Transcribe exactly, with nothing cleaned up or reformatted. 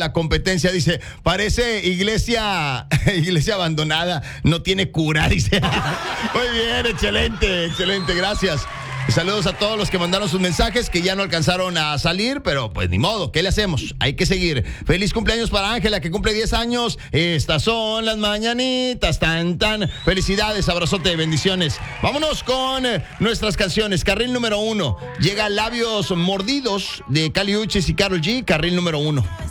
la competencia. Dice, parece iglesia, iglesia abandonada, no tiene cura, dice. Muy bien, excelente, excelente, gracias. Saludos a todos los que mandaron sus mensajes que ya no alcanzaron a salir, pero pues ni modo, ¿qué le hacemos? Hay que seguir. Feliz cumpleaños para Ángela, que cumple diez años. Estas son las mañanitas, tan tan. Felicidades, abrazote, bendiciones. Vámonos con eh, nuestras canciones. Carril número uno. Llega Labios Mordidos de Cali Uchis y Karol G. Carril número uno.